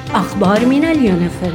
أخبار من اليونيفيل.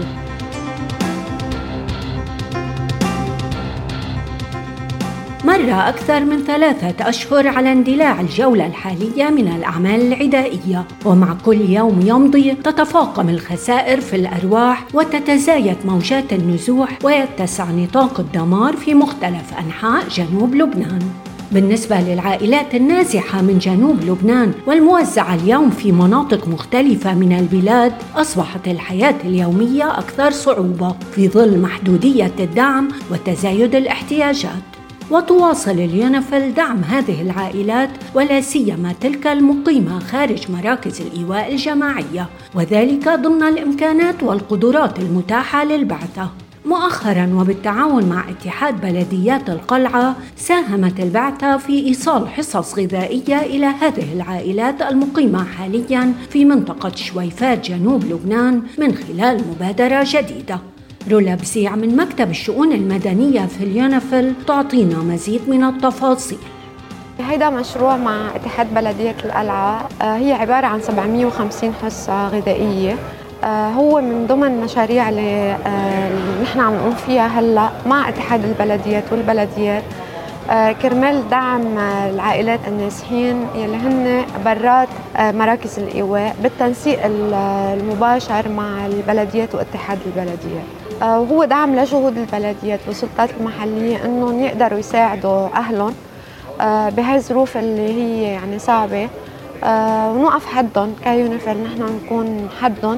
مر أكثر من 3 أشهر على اندلاع الجولة الحالية من الأعمال العدائية، ومع كل يوم يمضي تتفاقم الخسائر في الأرواح وتتزايد موجات النزوح ويتسع نطاق الدمار في مختلف أنحاء جنوب لبنان. بالنسبة للعائلات النازحة من جنوب لبنان والموزعة اليوم في مناطق مختلفة من البلاد، أصبحت الحياة اليومية أكثر صعوبة في ظل محدودية الدعم وتزايد الاحتياجات. وتواصل اليونيفيل دعم هذه العائلات ولا سيما تلك المقيمة خارج مراكز الإيواء الجماعية، وذلك ضمن الإمكانات والقدرات المتاحة للبعثة. مؤخراً وبالتعاون مع اتحاد بلديات القلعة، ساهمت البعثة في إيصال حصص غذائية إلى هذه العائلات المقيمة حالياً في منطقة شويفات جنوب لبنان من خلال مبادرة جديدة. رولا بزيع من مكتب الشؤون المدنية في اليونيفيل تعطينا مزيد من التفاصيل. هيدا مشروع مع اتحاد بلدية القلعة، هي عبارة عن 750 حصة غذائية. هو من ضمن مشاريع اللي نحن عم نقوم فيها هلا مع اتحاد البلديات والبلديات كرمال دعم العائلات النازحين يلي هن برات مراكز الإيواء بالتنسيق المباشر مع البلديات واتحاد البلديات. وهو دعم لجهود البلديات والسلطات المحلية انهم يقدروا يساعدوا اهلهم بهاي الظروف اللي هي يعني صعبة، ونوقف حدهم كيونيفيل، نحن نكون حدهم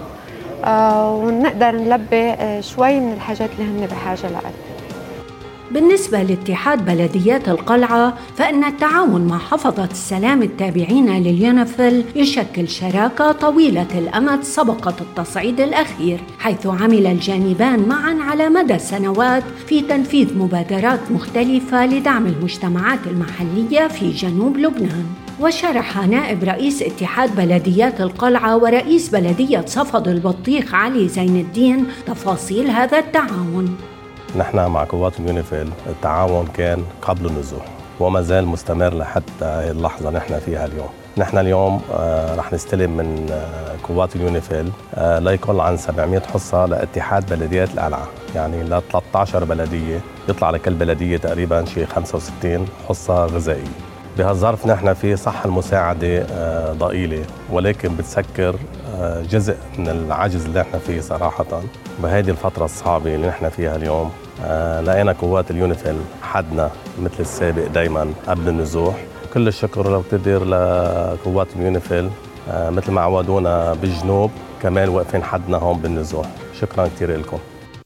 ونقدر نلبي شوي من الحاجات اللي هن بحاجة لها. بالنسبة لاتحاد بلديات القلعة، فإن التعاون مع حفظة السلام التابعين لليونيفيل يشكل شراكة طويلة الأمد سبقت التصعيد الأخير، حيث عمل الجانبان معاً على مدى سنوات في تنفيذ مبادرات مختلفة لدعم المجتمعات المحلية في جنوب لبنان. وشرح نائب رئيس اتحاد بلديات القلعة ورئيس بلدية صفد البطيخ علي زين الدين تفاصيل هذا التعاون. نحن مع قوات اليونيفيل التعاون كان قبل النزوح وما زال مستمر لحتى اللحظة نحن فيها اليوم. نحن اليوم رح نستلم من قوات اليونيفيل لا يقل عن 700 حصة لاتحاد بلديات القلعة، يعني ل 13 بلدية، يطلع لكل بلدية تقريبا شيء 65 حصة غذائية. بهالظرف نحن في صح المساعدة ضئيلة، ولكن بتسكر جزء من العجز اللي نحن فيه صراحة بهذه الفترة الصعبة اللي نحن فيها اليوم. لقينا قوات اليونيفيل حدنا مثل السابق دايما قبل النزوح. كل الشكر لو بتقدر لقوات اليونيفيل مثل ما عودونا بالجنوب كمان واقفين حدنا هون بالنزوح. شكرا كثير لكم.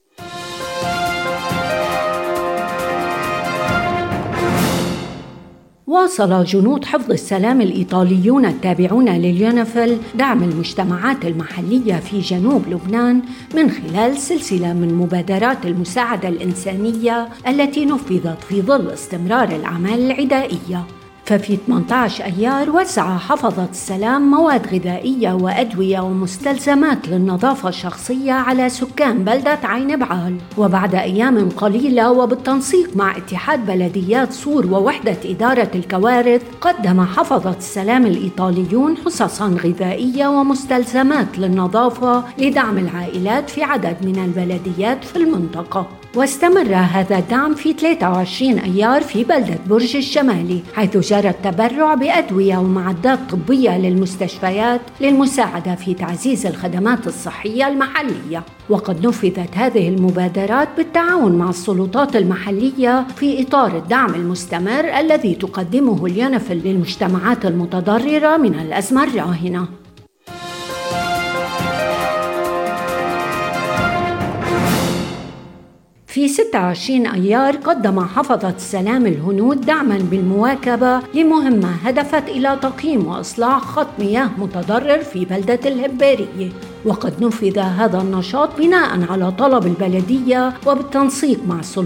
واصل جنود حفظ السلام الإيطاليون التابعون لليونيفيل دعم المجتمعات المحلية في جنوب لبنان من خلال سلسلة من مبادرات المساعدة الإنسانية التي نفذت في ظل استمرار الأعمال العدائية. ففي 18 أيار وزع حفظة السلام مواد غذائية وأدوية ومستلزمات للنظافة الشخصية على سكان بلدة عين بعال. وبعد أيام قليلة وبالتنسيق مع اتحاد بلديات صور ووحدة إدارة الكوارث، قدم حفظة السلام الإيطاليون حصصاً غذائية ومستلزمات للنظافة لدعم العائلات في عدد من البلديات في المنطقة. واستمر هذا الدعم في 23 أيار في بلدة برج الشمالي، حيث جرى التبرع بأدوية ومعدات طبية للمستشفيات للمساعدة في تعزيز الخدمات الصحية المحلية. وقد نفذت هذه المبادرات بالتعاون مع السلطات المحلية في إطار الدعم المستمر الذي تقدمه اليونيفيل للمجتمعات المتضررة من الأزمة الراهنة. في 26 أيار قدم حفظة السلام الهنود دعماً بالمواكبة لمهمة هدفت إلى تقييم وإصلاح خط مياه متضرر في بلدة الهبارية. وقد نفذ هذا النشاط بناءً على طلب البلدية وبالتنسيق مع السلطات